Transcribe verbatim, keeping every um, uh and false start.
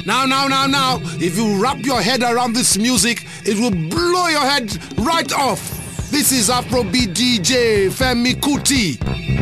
Now, now, now, now, if you wrap your head around this music, it will blow your head right off. This is Afrobeat D J Femi Kuti.